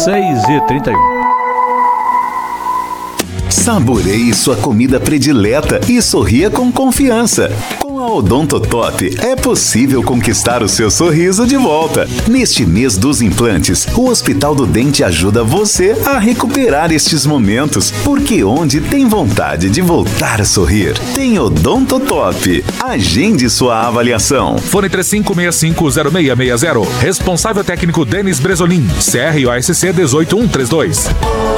6h31. Saboreie sua comida predileta e sorria com confiança. Com a Odontotop é possível conquistar o seu sorriso de volta. Neste mês dos implantes, o Hospital do Dente ajuda você a recuperar estes momentos, porque onde tem vontade de voltar a sorrir, tem Odontotop. Agende sua avaliação. Fone 35650660. Responsável técnico Denis Bresolim. CROSC 18132.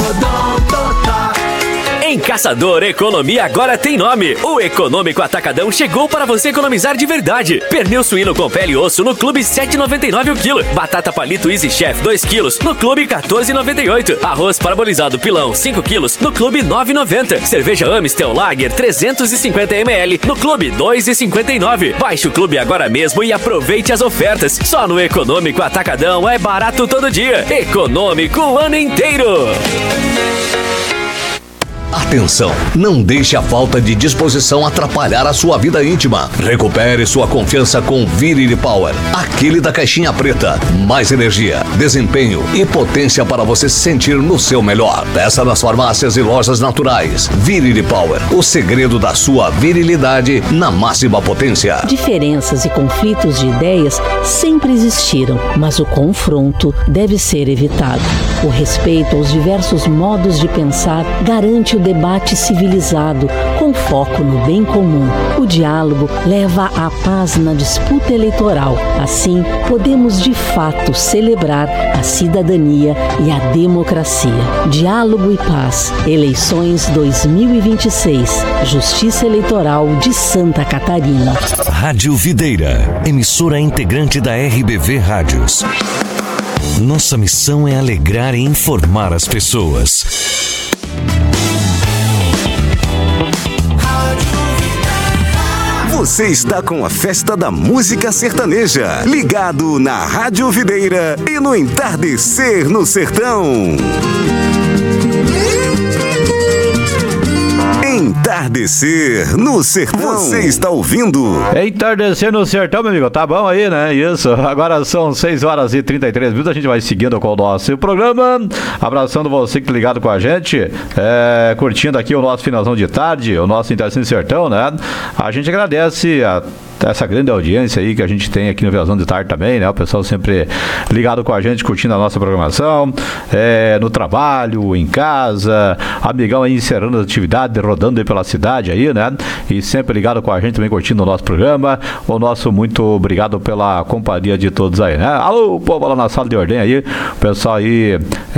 Em Caçador, economia agora tem nome. O Econômico Atacadão chegou para você economizar de verdade. Pernil suíno com pele e osso no Clube 7,99 o quilo. Batata palito Easy Chef 2 quilos no Clube 14,98. Arroz parabolizado pilão 5 quilos no Clube 9,90. Cerveja Amstel Lager 350 ml no Clube 2,59. Baixe o Clube agora mesmo e aproveite as ofertas. Só no Econômico Atacadão é barato todo dia. Econômico o ano inteiro. Atenção, não deixe a falta de disposição atrapalhar a sua vida íntima. Recupere sua confiança com Virility Power, aquele da caixinha preta. Mais energia, desempenho e potência para você se sentir no seu melhor. Peça nas farmácias e lojas naturais. Virility Power, o segredo da sua virilidade na máxima potência. Diferenças e conflitos de ideias sempre existiram, mas o confronto deve ser evitado. O respeito aos diversos modos de pensar garante o debate civilizado, com foco no bem comum. O diálogo leva à paz na disputa eleitoral. Assim, podemos de fato celebrar a cidadania e a democracia. Diálogo e paz. Eleições 2026. Justiça Eleitoral de Santa Catarina. Rádio Videira, emissora integrante da RBV Rádios. Nossa missão é alegrar e informar as pessoas. Você está com a Festa da Música Sertaneja, ligado na Rádio Videira e no Entardecer no Sertão. Entardecer no Sertão. Você está ouvindo? Entardecer no Sertão, meu amigo. Tá bom aí, né? Isso. Agora são 6h33. A gente vai seguindo com o nosso programa. Abraçando você que tá ligado com a gente. Curtindo aqui o nosso finalzão de tarde, o nosso Entardecer no Sertão, né? A gente agradece essa grande audiência aí que a gente tem aqui no Finalzão de Tarde também, né? O pessoal sempre ligado com a gente, curtindo a nossa programação, no trabalho, em casa, amigão aí encerrando as atividades, rodando aí pela cidade aí, né? E sempre ligado com a gente também, curtindo o nosso programa. O nosso muito obrigado pela companhia de todos aí, né? Alô, povo lá na sala de ordem aí, o pessoal aí,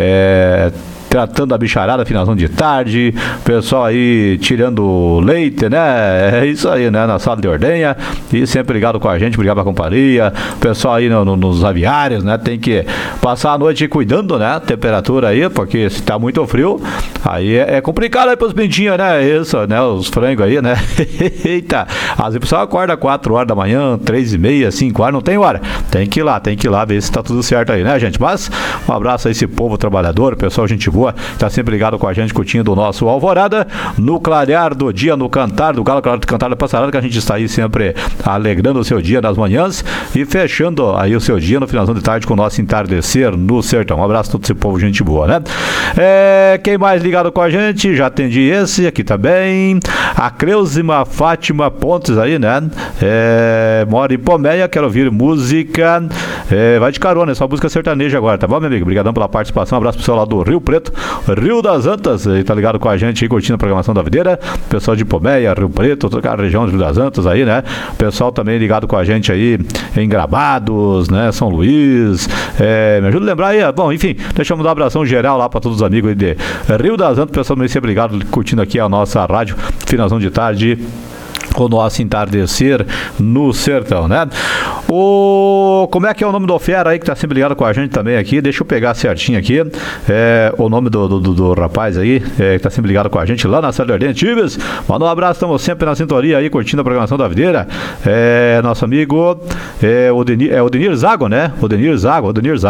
tratando a bicharada, finalzão de tarde, pessoal aí tirando leite, né? É isso aí, né? Na sala de ordenha, e sempre ligado com a gente, obrigado pela companhia, pessoal aí nos aviários, né? Tem que passar a noite cuidando, né? Temperatura aí, porque se tá muito frio, aí é complicado aí pros pintinhos, né? Isso, né? Os frangos aí, né? Eita, às vezes o pessoal acorda 4 horas da manhã, 3h30, 5 horas, não tem hora. Tem que ir lá ver se tá tudo certo aí, né, gente? Mas um abraço a esse povo trabalhador, pessoal, gente boa, tá sempre ligado com a gente, curtindo o nosso Alvorada, no clarear do dia, no cantar do galo, claro, do cantar da passarada, que a gente está aí sempre alegrando o seu dia nas manhãs e fechando aí o seu dia no finalzão de tarde com o nosso Entardecer no Sertão. Um abraço a todo esse povo, gente boa, né? Quem mais ligado com a gente? Já atendi esse aqui também, a Cleusima Fátima Pontes aí, né? Mora em Pomeia, quero ouvir música, vai de carona, é só música sertaneja agora, tá bom, meu amigo? Obrigadão pela participação, um abraço pro pessoal lá do Rio Preto, Rio das Antas, tá ligado com a gente aí, curtindo a programação da Videira, pessoal de Pomeia, Rio Preto, toda a região do Rio das Antas aí, né? Pessoal também ligado com a gente aí em Gravados, né? São Luís, me ajuda a lembrar aí, bom, enfim, deixa eu mandar um abração geral lá pra todos os amigos aí de Rio das Antas, pessoal também sempre ligado, curtindo aqui a nossa rádio, finalzão de tarde, o nosso Entardecer no Sertão, né? Como é que é o nome do fera aí que tá sempre ligado com a gente também aqui? Deixa eu pegar certinho aqui o nome do rapaz aí que tá sempre ligado com a gente lá na Sala de Ordem Tives. Manda um abraço, estamos sempre na sintonia aí, curtindo a programação da Videira. Nosso amigo o Denir Zago, né? O Denir Zago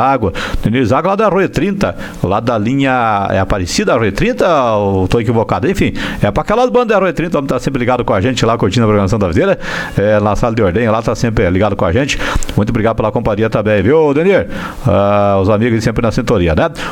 lá da Arroio 30, lá da linha Aparecida Arroio 30, ou tô equivocado? Enfim, pra aquelas bandas da Arroio 30, vamos estar sempre ligado com a gente lá, curtindo a programação da Videira, na Sala de Ordem, lá tá sempre ligado com a gente. Muito obrigado pela companhia também, viu, Denir? Os amigos sempre na sintonia, né?